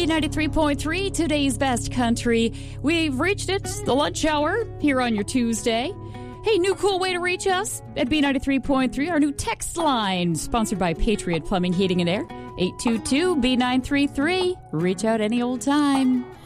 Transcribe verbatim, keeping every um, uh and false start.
B ninety-three point three, today's best country. We've reached it, the lunch hour, here on your Tuesday. Hey, new cool way to reach us at B ninety-three point three, our new text line, sponsored by Patriot Plumbing, Heating and Air, eight two two B nine three three. Reach out any old time.